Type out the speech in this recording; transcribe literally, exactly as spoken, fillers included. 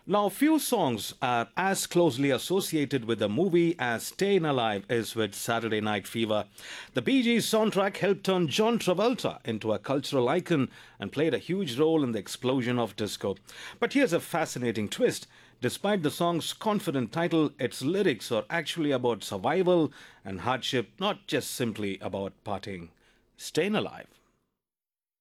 Now, few songs are as closely associated with the movie as Staying Alive is with Saturday Night Fever. The Bee Gees soundtrack helped turn John Travolta into a cultural icon and played a huge role in the explosion of disco. But here's a fascinating twist. Despite the song's confident title, its lyrics are actually about survival and hardship, not just simply about partying. Staying alive.